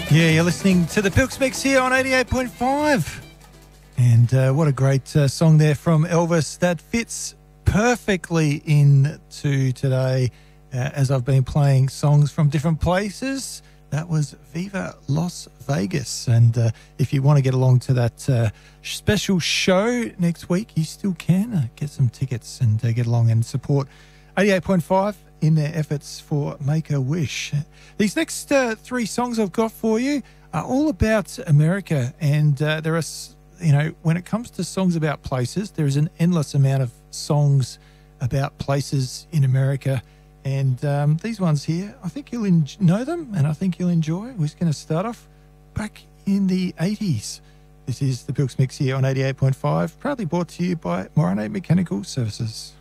Yeah, you're listening to the Pilks Mix here on 88.5. And what a great song there from Elvis that fits perfectly into today as I've been playing songs from different places. That was Viva Las Vegas. And if you want to get along to that special show next week, you still can get some tickets and get along and support 88.5 in their efforts for Make-A-Wish. These next three songs I've got for you are all about America. And there are, you know, when it comes to songs about places, there is an endless amount of songs about places in America. And these ones here, I think you'll know them and I think you'll enjoy. We're just going to start off back in the 80s. This is the Pilks Mix here on 88.5, proudly brought to you by Moronate Mechanical Services.